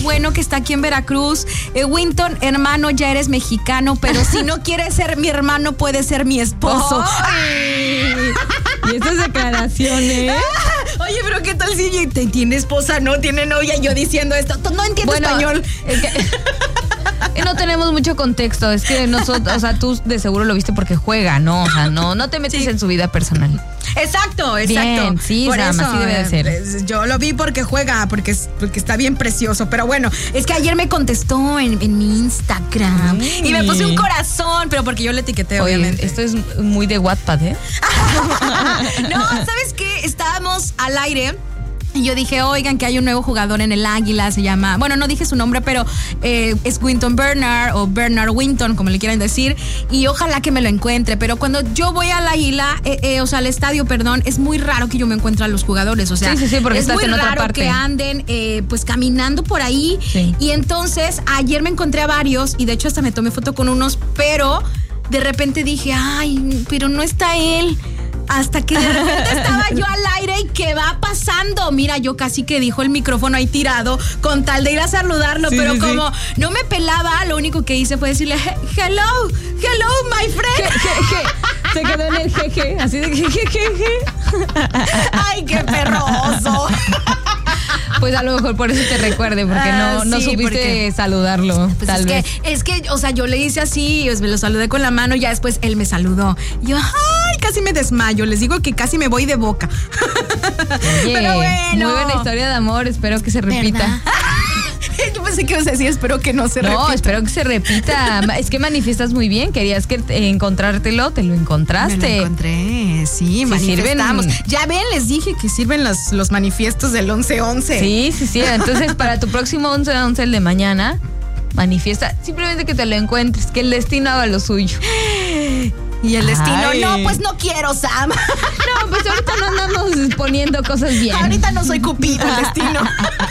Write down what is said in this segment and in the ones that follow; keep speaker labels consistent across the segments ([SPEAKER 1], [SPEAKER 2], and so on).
[SPEAKER 1] Bueno, que está aquí en Veracruz. Winton, hermano, ya eres mexicano, pero si no quieres ser mi hermano, puedes ser mi esposo.
[SPEAKER 2] ¡Ay! Y estas declaraciones.
[SPEAKER 1] Oye, pero ¿qué tal si tiene esposa, no tiene novia? Yo diciendo esto, no entiendo español.
[SPEAKER 2] Es que no tenemos mucho contexto. Es que nosotros, o sea, tú de seguro lo viste porque juega, ¿no? O sea, no te metes en su vida personal.
[SPEAKER 1] Exacto.
[SPEAKER 2] Bien, sí, por Sam, eso, así debe de ser.
[SPEAKER 1] Yo lo vi porque juega, porque está bien precioso. Pero bueno, es que ayer me contestó en mi Instagram y me puse un corazón, pero porque yo le etiqueté, obviamente.
[SPEAKER 2] Esto es muy de Wattpad, ¿eh?
[SPEAKER 1] No, ¿sabes qué? Estábamos al aire y yo dije, oigan, que hay un nuevo jugador en el Águila, se llama, bueno, no dije su nombre, pero es Winton Bernard o Bernard Winton, como le quieran decir, y ojalá que me lo encuentre. Pero cuando yo voy al Águila, o sea, al estadio, perdón, es muy raro que yo me encuentre a los jugadores, o sea,
[SPEAKER 2] sí, porque
[SPEAKER 1] es
[SPEAKER 2] estás
[SPEAKER 1] muy
[SPEAKER 2] en otra
[SPEAKER 1] raro
[SPEAKER 2] parte.
[SPEAKER 1] que anden pues caminando por ahí.
[SPEAKER 2] Sí.
[SPEAKER 1] Y entonces ayer me encontré a varios y de hecho hasta me tomé foto con unos, pero de repente dije, ay, pero no está él. Hasta que de repente estaba yo al aire y ¿qué va pasando? Mira, yo casi que dijo el micrófono ahí tirado con tal de ir a saludarlo, pero como no me pelaba, lo único que hice fue decirle, hello, my friend.
[SPEAKER 2] Se quedó en el jeje, así de jeje.
[SPEAKER 1] Ay, qué perroso.
[SPEAKER 2] Pues a lo mejor por eso te recuerde, porque no supiste saludarlo.
[SPEAKER 1] Pues
[SPEAKER 2] tal vez.
[SPEAKER 1] Es que, o sea, yo le hice así, me lo saludé con la mano, ya después él me saludó. Y yo, ay, casi me desmayo. Les digo que casi me voy de boca.
[SPEAKER 2] Oye,
[SPEAKER 1] pero bueno.
[SPEAKER 2] Muy buena historia de amor, espero que se repita.
[SPEAKER 1] Yo pensé que ibas a decir, espero que no se repita.
[SPEAKER 2] No, espero que se repita. Es que manifiestas muy bien. Querías que encontrártelo, te lo encontraste.
[SPEAKER 1] Me lo encontré, sí, manifestamos. Ya ven, les dije que sirven los manifiestos del 11-11.
[SPEAKER 2] Sí. Entonces, para tu próximo 11-11, el de mañana, manifiesta simplemente que te lo encuentres, que el destino haga lo suyo.
[SPEAKER 1] Y el destino, no, pues no quiero, Sam.
[SPEAKER 2] No, pues ahorita no andamos poniendo cosas bien.
[SPEAKER 1] Ahorita no soy Cupido, el destino.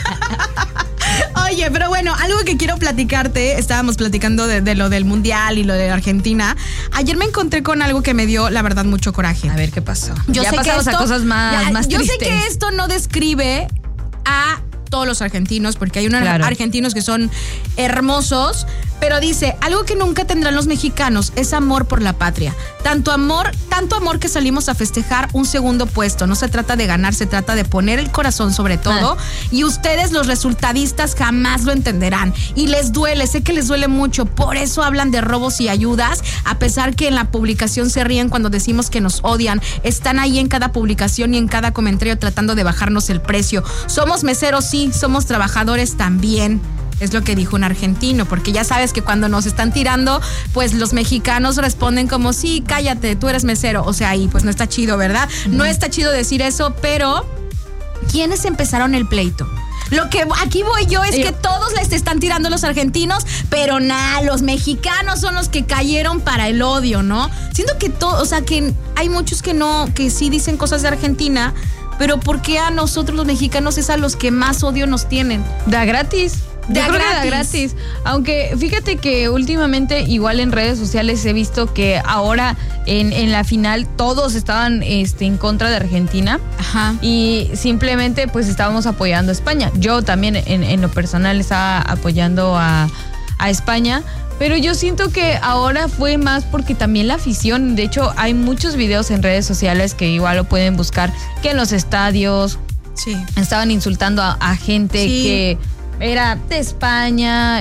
[SPEAKER 1] Oye, pero bueno, algo que quiero platicarte, estábamos platicando de lo del Mundial y lo de Argentina. Ayer me encontré con algo que me dio, la verdad, mucho coraje.
[SPEAKER 2] A ver, ¿qué pasó?
[SPEAKER 1] Yo
[SPEAKER 2] ya
[SPEAKER 1] sé
[SPEAKER 2] pasamos
[SPEAKER 1] que esto,
[SPEAKER 2] a cosas más
[SPEAKER 1] yo
[SPEAKER 2] tristes.
[SPEAKER 1] sé que esto no describe a todos los argentinos, porque hay unos argentinos que son hermosos, pero dice, algo que nunca tendrán los mexicanos es amor por la patria. Tanto amor que salimos a festejar un segundo puesto. No se trata de ganar, se trata de poner el corazón sobre todo. Y ustedes, los resultadistas, jamás lo entenderán. Y les duele, sé que les duele mucho. Por eso hablan de robos y ayudas, a pesar que en la publicación se ríen cuando decimos que nos odian. Están ahí en cada publicación y en cada comentario tratando de bajarnos el precio. Somos meseros, sí, somos trabajadores también. Es lo que dijo un argentino, porque ya sabes que cuando nos están tirando, pues los mexicanos responden como, sí, cállate, tú eres mesero. O sea, y pues no está chido, ¿verdad? No está chido decir eso, pero ¿quiénes empezaron el pleito? Lo que aquí voy yo es que todos les están tirando a los argentinos, pero nada, los mexicanos son los que cayeron para el odio, ¿no? Siento que o sea, que hay muchos que sí dicen cosas de Argentina, pero ¿por qué a nosotros los mexicanos es a los que más odio nos tienen?
[SPEAKER 2] Da gratis. Da gratis. Aunque fíjate que últimamente igual en redes sociales he visto que ahora en la final todos estaban en contra de Argentina.
[SPEAKER 1] Ajá.
[SPEAKER 2] Y simplemente pues estábamos apoyando a España. Yo también en lo personal estaba apoyando a España. Pero yo siento que ahora fue más porque también la afición, de hecho hay muchos videos en redes sociales que igual lo pueden buscar, que en los estadios estaban insultando a gente que era de España,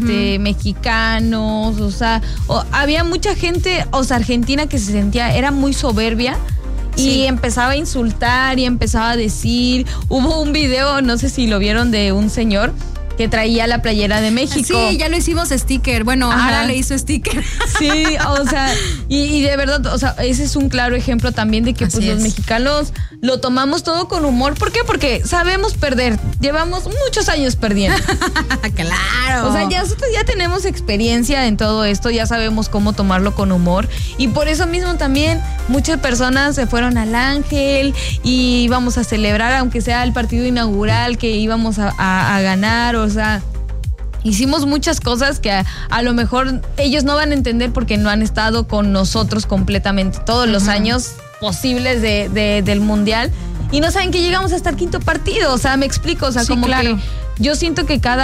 [SPEAKER 2] mexicanos, o sea, había mucha gente, o sea, argentina que se sentía, era muy soberbia. Y empezaba a insultar y empezaba a decir, hubo un video, no sé si lo vieron, de un señor que traía la playera de México.
[SPEAKER 1] Sí, ya lo hicimos sticker. Bueno, ahora le hizo sticker.
[SPEAKER 2] Sí, o sea, y de verdad, o sea, ese es un claro ejemplo también de que pues los mexicanos lo tomamos todo con humor. ¿Por qué? Porque sabemos perder. Llevamos muchos años perdiendo.
[SPEAKER 1] Claro.
[SPEAKER 2] O sea, nosotros ya tenemos experiencia en todo esto, ya sabemos cómo tomarlo con humor. Y por eso mismo también muchas personas se fueron al Ángel y íbamos a celebrar, aunque sea el partido inaugural, que íbamos a ganar. O sea, hicimos muchas cosas que a lo mejor ellos no van a entender porque no han estado con nosotros completamente todos los años posibles del Mundial y no saben que llegamos hasta el quinto partido. O sea, me explico, o sea, como que yo siento que cada